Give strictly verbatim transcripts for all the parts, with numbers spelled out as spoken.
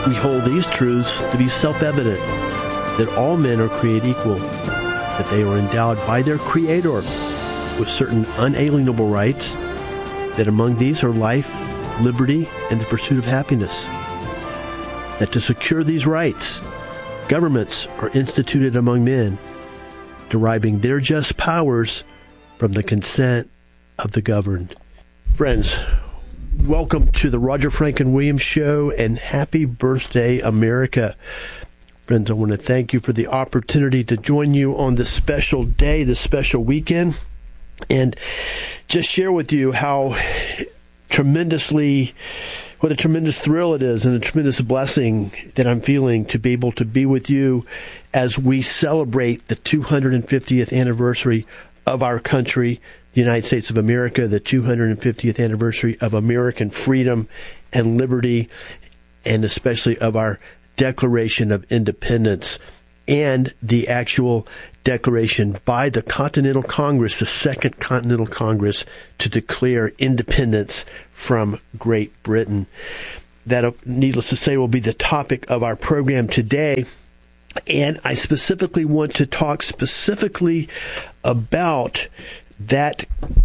We hold these truths to be self-evident, that all men are created equal, that they are endowed by their Creator with certain unalienable rights, that among these are life, liberty, and the pursuit of happiness. That to secure these rights, governments are instituted among men, deriving their just powers from the consent of the governed. Friends, welcome to the Roger Franklin Williams Show, and happy birthday, America. Friends, I want to thank you for the opportunity to join you on this special day, this special weekend, and just share with you how tremendously, what a tremendous thrill it is and a tremendous blessing that I'm feeling to be able to be with you as we celebrate the two hundred fiftieth anniversary of our country, the United States of America, the two hundred fiftieth anniversary of American freedom and liberty, and especially of our Declaration of Independence and the actual declaration by the Continental Congress, the Second Continental Congress, to declare independence from Great Britain. That, needless to say, will be the topic of our program today. And I specifically want to talk specifically about that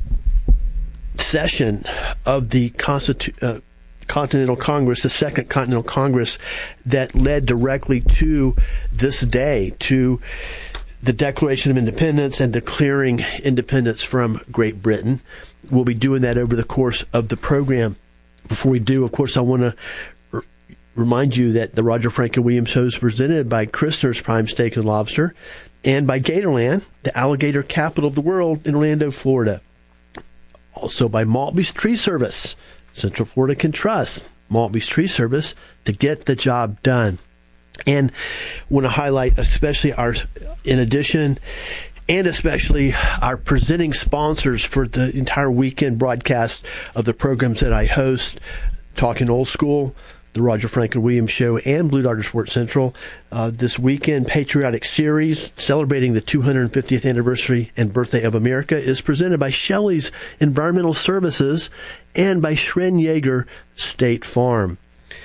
session of the Constitu- uh, Continental Congress, the Second Continental Congress, that led directly to this day, to the Declaration of Independence and declaring independence from Great Britain. We'll be doing that over the course of the program. Before we do, of course, I want to r- remind you that the Roger Franklin Williams Show is presented by Christner's Prime Steak and Lobster and by Gatorland, the alligator capital of the world in Orlando, Florida. Also by Maltby's Tree Service. Central Florida can trust Maltby's Tree Service to get the job done. And want to highlight especially our, in addition, and especially our presenting sponsors for the entire weekend broadcast of the programs that I host, Talking Old School, the Roger Franklin Williams Show, and Blue Darter Sports Central. Uh, this weekend patriotic series celebrating the two hundred fiftieth anniversary and birthday of America is presented by Shelley's Environmental Services and by Schrenn-Yeager State Farm.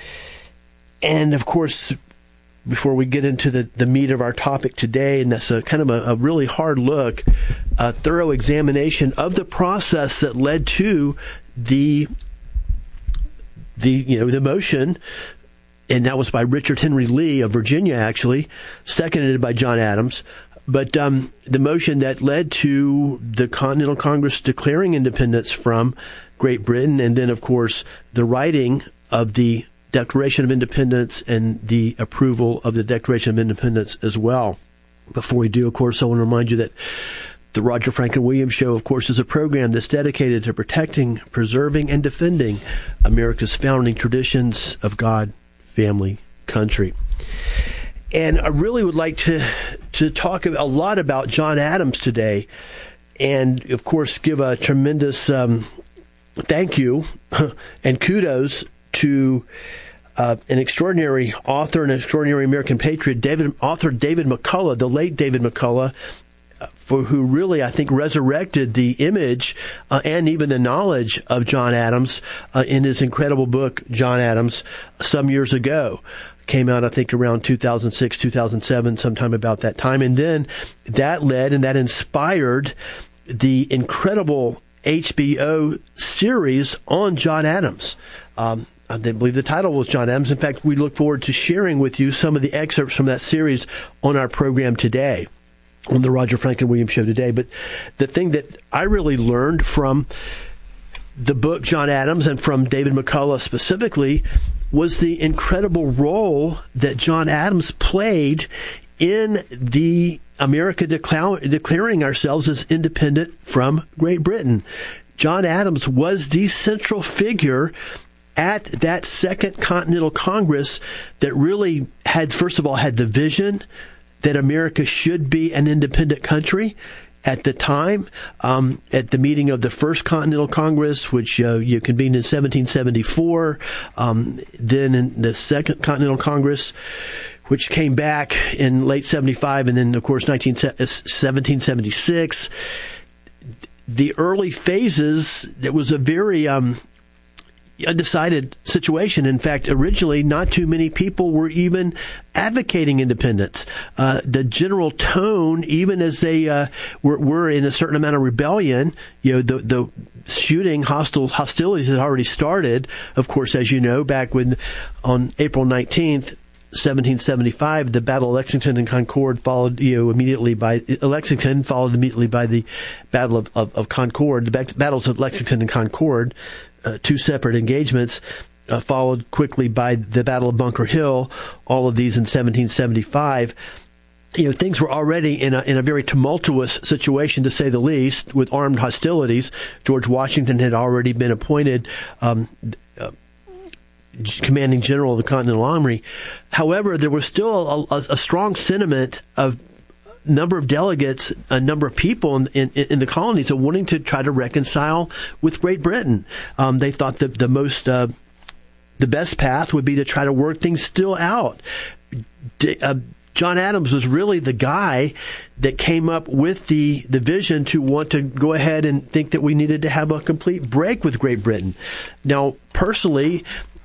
And of course, before we get into the, the meat of our topic today, and that's a kind of a, a really hard look, a thorough examination of the process that led to the the you know the motion, and that was by Richard Henry Lee of Virginia, actually, seconded by John Adams. But um, the motion that led to the Continental Congress declaring independence from Great Britain, and then, of course, the writing of the Declaration of Independence and the approval of the Declaration of Independence as well. Before we do, of course, I want to remind you that the Roger Franklin Williams Show, of course, is a program that's dedicated to protecting, preserving, and defending America's founding traditions of God, family, country. And I really would like to to talk a lot about John Adams today, and, of course, give a tremendous um, thank you and kudos to uh, an extraordinary author, an extraordinary American patriot, David, author David McCullough, the late David McCullough, for who really, I think, resurrected the image uh, and even the knowledge of John Adams uh, in his incredible book, John Adams, some years ago. Came out, I think, around two thousand six, two thousand seven, sometime about that time. And then that led and that inspired the incredible H B O series on John Adams. Um, I believe the title was John Adams. In fact, we look forward to sharing with you some of the excerpts from that series on our program today, on the Roger Franklin Williams Show today. But the thing that I really learned from the book John Adams and from David McCullough specifically was the incredible role that John Adams played in the America decla- declaring ourselves as independent from Great Britain. John Adams was the central figure at that Second Continental Congress that really had, first of all, had the vision that America should be an independent country. At the time, um, at the meeting of the First Continental Congress, which uh, you convened in seventeen seventy-four, um, then in the Second Continental Congress, which came back in late seventy-five, and then, of course, seventeen seventy-six. The early phases, it was a very, um, undecided situation. In fact, originally, not too many people were even advocating independence. Uh, the general tone, even as they uh, were, were in a certain amount of rebellion, you know, the the shooting, hostile hostilities had already started. Of course, as you know, back when on April nineteenth, seventeen seventy-five, the Battle of Lexington and Concord followed, you know, immediately by Lexington followed immediately by the Battle of, of, of Concord. The battles of Lexington and Concord, uh, two separate engagements, uh, followed quickly by the Battle of Bunker Hill. All of these in seventeen seventy-five. You know, things were already in a in a very tumultuous situation, to say the least, with armed hostilities. George Washington had already been appointed Um, uh, commanding general of the Continental Army. However, there was still a, a, a strong sentiment of number of delegates, a number of people in, in, in the colonies of wanting to try to reconcile with Great Britain. Um, they thought that the most, uh, the best path would be to try to work things still out. D- uh, John Adams was really the guy that came up with the, the vision to want to go ahead and think that we needed to have a complete break with Great Britain. Now, personally,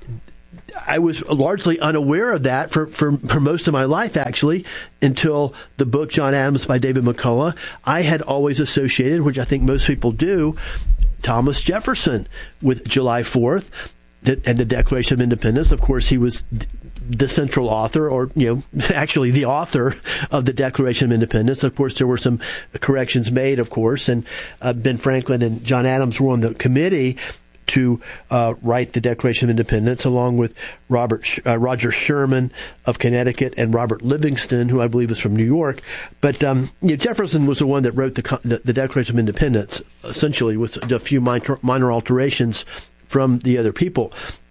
I was largely unaware of that for, for, for most of my life, actually, until the book John Adams by David McCullough. I had always associated, which I think most people do, Thomas Jefferson with July fourth and the Declaration of Independence. Of course, he was the central author, or, you know, actually the author of the Declaration of Independence. Of course, there were some corrections made, of course, and uh, Ben Franklin and John Adams were on the committee to uh, write the Declaration of Independence, along with Robert uh, Roger Sherman of Connecticut and Robert Livingston, who I believe is from New York. But um, you know, Jefferson was the one that wrote the, the, the Declaration of Independence, essentially with a few minor, minor alterations from the other people.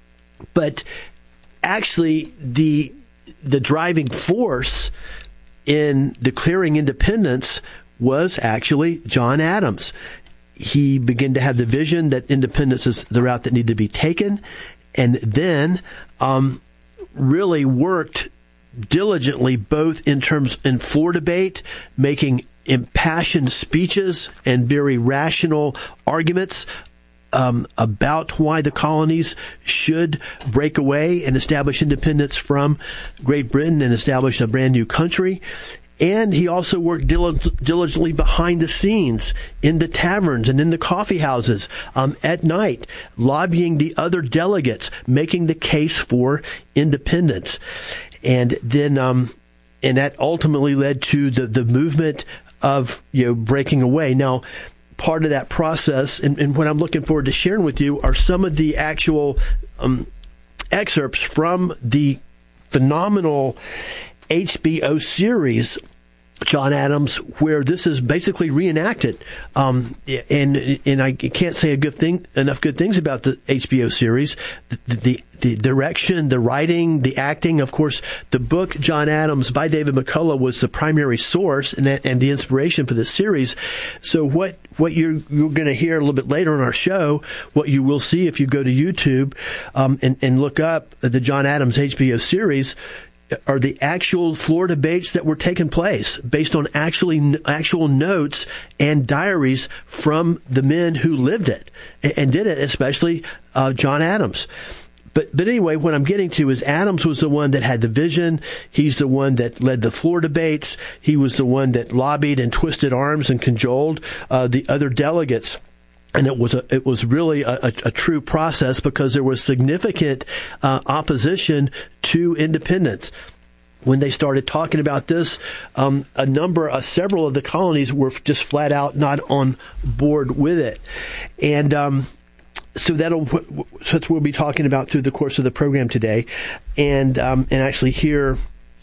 But actually, the the driving force in declaring independence was actually John Adams. He began to have the vision that independence is the route that needed to be taken, and then um, really worked diligently both in terms in floor debate, making impassioned speeches and very rational arguments um, about why the colonies should break away and establish independence from Great Britain and establish a brand new country. And he also worked diligently behind the scenes in the taverns and in the coffee houses um, at night, lobbying the other delegates, making the case for independence. And then, um, and that ultimately led to the, the movement of, you know, breaking away. Now, part of that process, and, and what I'm looking forward to sharing with you, are some of the actual um, excerpts from the phenomenal H B O series, John Adams, where this is basically reenacted. Um, and and I can't say a good thing enough good things about the H B O series. The, the, the direction, the writing, the acting. Of course, the book John Adams by David McCullough was the primary source and, and the inspiration for this series. So what what you're, you're going to hear a little bit later in our show, what you will see if you go to YouTube um, and, and look up the John Adams H B O series, are the actual floor debates that were taking place based on actually actual notes and diaries from the men who lived it and, and did it, especially uh, John Adams. But but anyway, what I'm getting to is Adams was the one that had the vision. He's the one that led the floor debates. He was the one that lobbied and twisted arms and cajoled uh, the other delegates. And it was a, it was really a, a, a true process because there was significant uh, opposition to independence. When they started talking about this, um, a number, uh, several of the colonies were just flat out not on board with it. And um, so that'll so that's what we'll be talking about through the course of the program today, and um, and actually hear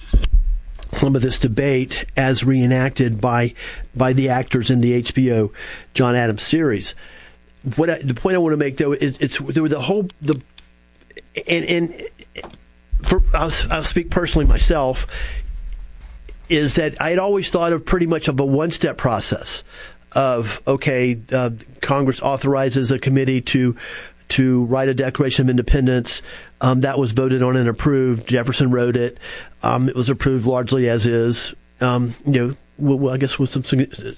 some of this debate as reenacted by by the actors in the H B O John Adams series. What I, the point I want to make, though, is it's there were the whole the and and for I'll, I'll speak personally myself, is that I had always thought of pretty much of a one-step process of okay, uh, Congress authorizes a committee to to write a Declaration of Independence. Um, that was voted on and approved. Jefferson wrote it. Um, it was approved largely as is. Um, you know, well, I guess with some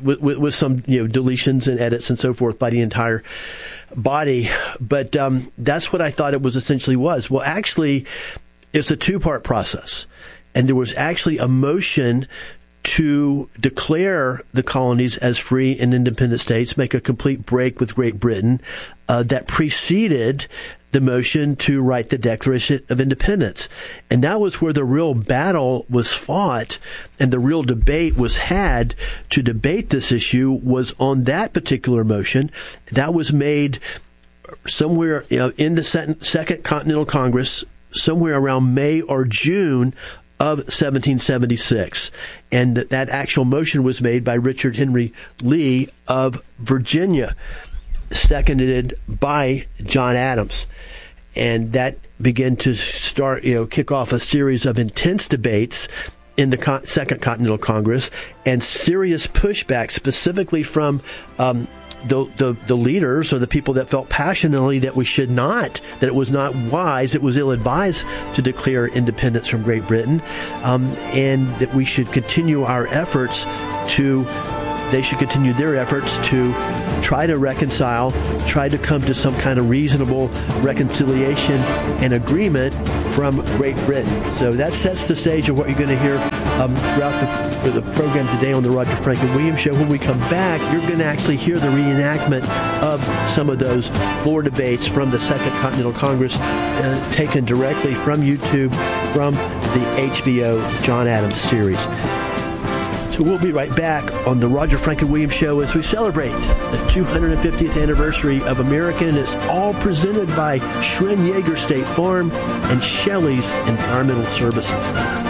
with, with, with some you know deletions and edits and so forth by the entire body. But um, that's what I thought it was essentially was. Well, actually, it's a two-part process. And there was actually a motion to declare the colonies as free and independent states, make a complete break with Great Britain, uh, that preceded the motion to write the Declaration of Independence. And that was where the real battle was fought and the real debate was had to debate this issue was on that particular motion. That was made somewhere you know, in the Second Continental Congress, somewhere around May or June of seventeen seventy-six. And that actual motion was made by Richard Henry Lee of Virginia, seconded by John Adams. And that began to start, you know, kick off a series of intense debates in the Con- Second Continental Congress and serious pushback specifically from um, The, the the leaders or the people that felt passionately that we should not, that it was not wise, it was ill-advised to declare independence from Great Britain, um, and that we should continue our efforts to, they should continue their efforts to try to reconcile, try to come to some kind of reasonable reconciliation and agreement from Great Britain. So that sets the stage of what you're going to hear um, throughout the, the program today on the Roger Franklin Williams Show. When we come back, you're going to actually hear the reenactment of some of those floor debates from the Second Continental Congress, uh, taken directly from YouTube from the H B O John Adams series. So we'll be right back on the Roger Franklin Williams Show as we celebrate the two hundred fiftieth anniversary of American. It's all presented by Schrenn Yeager State Farm and Shelley's Environmental Services.